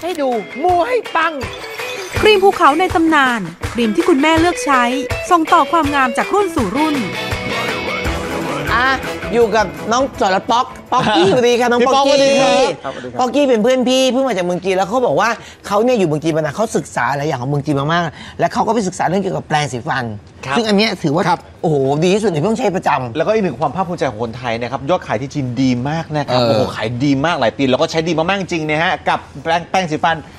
ให้ดูมูให้ปังครีมภูเขาในตำนานครีมที่คุณแม่เลือกใช้ส่งต่อความงามจากรุ่นสู่รุ่นอยู่กับน้องจอร์จป๊อกกี้สวัสดีค่ะน้องป๊อกกี้ป๊อกกี้เป็นเพื่อนพี่เพิ่งมาจากเมืองจีนแล้วเขาบอกว่าเขาเนี่ยอยู่เมืองจีนมานานเขาศึกษาหลายอย่างของเมืองจีนมากๆและเขาก็ไปศึกษาเรื่องเกี่ยวกับแปรงสีฟันซึ่งอันนี้ถือว่าโอ้โหดีที่สุดในเพิ่งใช้ประจำแล้วก็อีกหนึ่งความภาคภูมิใจของคนไทยนะครับยอดขายที่จีนดีมากนะครับโอ้โหขายดีมากหลายปีแล้วก็ใช้ดีมากๆจริงๆนะฮะกับแปรงสีฟัน